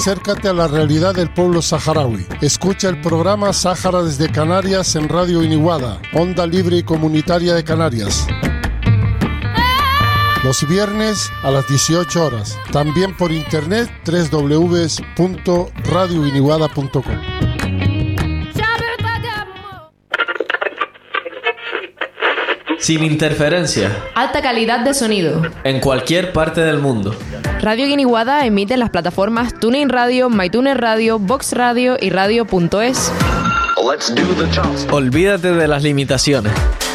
acércate a la realidad del pueblo saharaui. Escucha el programa Sáhara desde Canarias en Radio Iniguada, Onda Libre y Comunitaria de Canarias. Los viernes a las 18 horas. También por internet www.radioiniguada.com. Sin interferencia. Alta calidad de sonido. En cualquier parte del mundo. Radio Guiniguada emite en las plataformas TuneIn Radio, MyTuner Radio, Vox Radio y Radio.es. Olvídate de las limitaciones.